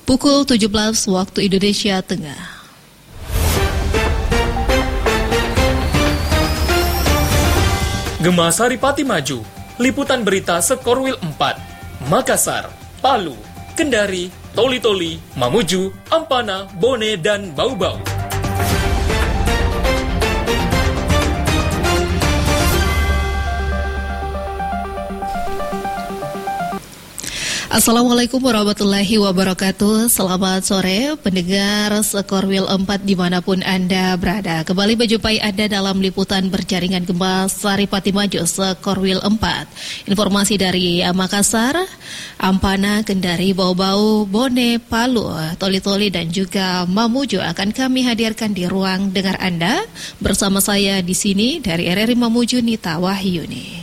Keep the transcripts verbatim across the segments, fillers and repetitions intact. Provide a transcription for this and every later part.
Pukul tujuh belas waktu Indonesia Tengah. Gema Saripati Maju, liputan berita Sekorwil empat, Makassar, Palu, Kendari, Toli-Toli, Mamuju, Ampana, Bone, dan Bau-Bau. Assalamualaikum warahmatullahi wabarakatuh. Selamat sore pendengar Sekorwil empat dimanapun Anda berada. Kembali berjumpai Anda dalam liputan berjaringan Gema Saripati Maju Sekorwil empat. Informasi dari Makassar, Ampana, Kendari, Bau-Bau, Bone, Palu, Toli-Toli dan juga Mamuju akan kami hadirkan di ruang dengar Anda. Bersama saya di sini dari R R I Mamuju, Nita Wahyuni.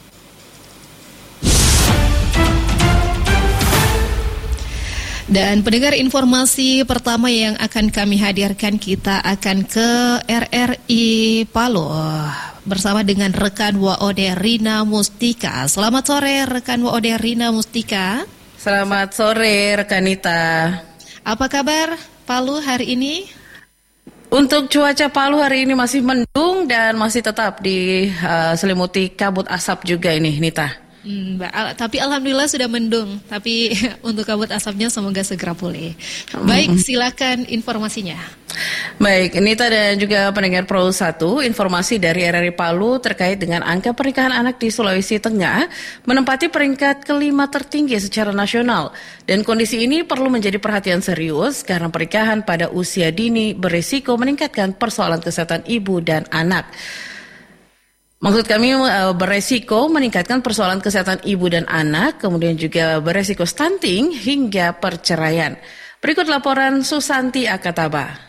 Dan pendengar, informasi pertama yang akan kami hadirkan, kita akan ke R R I Palu bersama dengan rekan W O D Rina Mustika. Selamat sore rekan W O D Rina Mustika. Selamat sore rekan Nita. Apa kabar Palu hari ini? Untuk cuaca Palu hari ini masih mendung dan masih tetap diselimuti uh, kabut asap juga ini Nita. Hmm, al- tapi alhamdulillah sudah mendung. Tapi untuk kabut asapnya semoga segera pulih. Baik, silakan informasinya. Baik, Nita dan juga pendengar Pro satu, informasi dari R R I Palu terkait dengan angka pernikahan anak di Sulawesi Tengah menempati peringkat kelima tertinggi secara nasional. Dan kondisi ini perlu menjadi perhatian serius karena pernikahan pada usia dini berisiko meningkatkan persoalan kesehatan ibu dan anak. Maksud kami uh, beresiko meningkatkan persoalan kesehatan ibu dan anak, kemudian juga beresiko stunting hingga perceraian. Berikut laporan Susanti Akataba.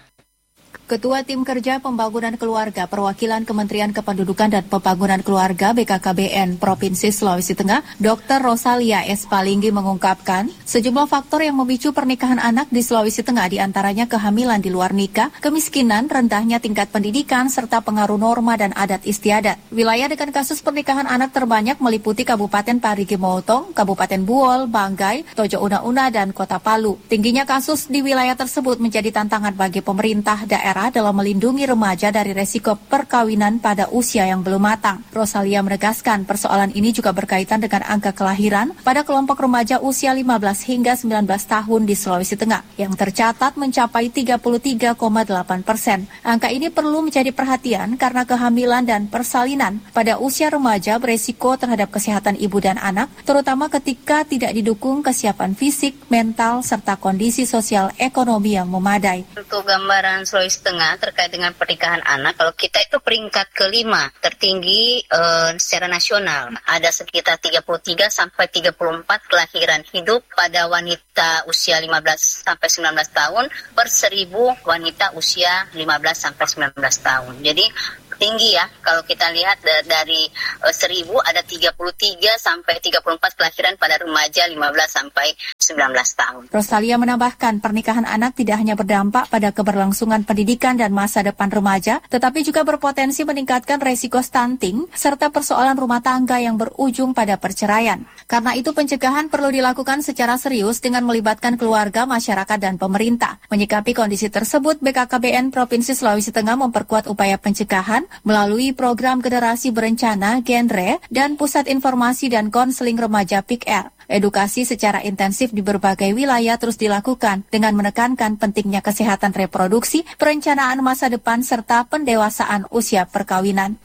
Ketua Tim Kerja Pembangunan Keluarga Perwakilan Kementerian Kependudukan dan Pembangunan Keluarga B K K B N Provinsi Sulawesi Tengah, Dokter Rosalia S. Palinggi mengungkapkan sejumlah faktor yang memicu pernikahan anak di Sulawesi Tengah, diantaranya kehamilan di luar nikah, kemiskinan, rendahnya tingkat pendidikan, serta pengaruh norma dan adat istiadat. Wilayah dengan kasus pernikahan anak terbanyak meliputi Kabupaten Parigi Motong, Kabupaten Buol, Banggai, Tojo Una-Una, dan Kota Palu. Tingginya kasus di wilayah tersebut menjadi tantangan bagi pemerintah daerah dalam melindungi remaja dari resiko perkawinan pada usia yang belum matang. Rosalia menegaskan persoalan ini juga berkaitan dengan angka kelahiran pada kelompok remaja usia lima belas hingga sembilan belas tahun di Sulawesi Tengah yang tercatat mencapai tiga puluh tiga koma delapan persen. Angka ini perlu menjadi perhatian karena kehamilan dan persalinan pada usia remaja beresiko terhadap kesehatan ibu dan anak, terutama ketika tidak didukung kesiapan fisik, mental, serta kondisi sosial ekonomi yang memadai. Untuk gambaran Sulawesi Tengah terkait dengan pernikahan anak, kalau kita itu peringkat kelima tertinggi uh, secara nasional. Ada sekitar tiga puluh tiga sampai tiga puluh empat kelahiran hidup pada wanita usia lima belas sampai sembilan belas tahun per seribu wanita usia lima belas sampai sembilan belas tahun. Jadi tinggi ya, kalau kita lihat dari uh, seribu ada tiga puluh tiga sampai tiga puluh empat kelahiran pada remaja lima belas sampai sembilan belas tahun. Rosalia menambahkan pernikahan anak tidak hanya berdampak pada keberlangsungan pendidikan dan masa depan remaja, tetapi juga berpotensi meningkatkan resiko stunting serta persoalan rumah tangga yang berujung pada perceraian. Karena itu pencegahan perlu dilakukan secara serius dengan melibatkan keluarga, masyarakat, dan pemerintah. Menyikapi kondisi tersebut, B K K B N Provinsi Sulawesi Tengah memperkuat upaya pencegahan melalui program generasi berencana, genre, dan pusat informasi dan konseling remaja P I K R. Edukasi secara intensif di berbagai wilayah terus dilakukan dengan menekankan pentingnya kesehatan reproduksi, perencanaan masa depan, serta pendewasaan usia perkawinan.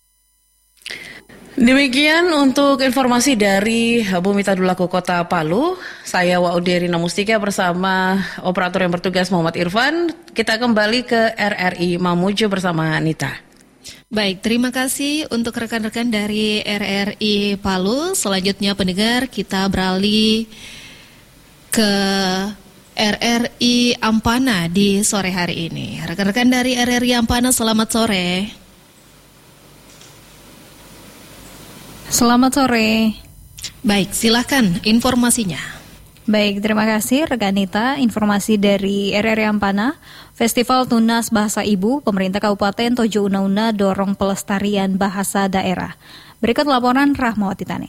Demikian untuk informasi dari Bumi Tadulaku Kota Palu. Saya W O D Rina Mustika bersama operator yang bertugas Muhammad Irfan. Kita kembali ke R R I Mamuju bersama Nita. Baik, terima kasih untuk rekan-rekan dari R R I Palu. Selanjutnya pendengar, kita beralih ke R R I Ampana di sore hari ini. Rekan-rekan dari R R I Ampana, selamat sore. Selamat sore. Baik, silakan informasinya. Baik, terima kasih rekan Nita. Informasi dari R R I Ampana, Festival Tunas Bahasa Ibu, pemerintah Kabupaten Tojo Una-Una dorong pelestarian bahasa daerah. Berikut laporan Rahmawati Tani.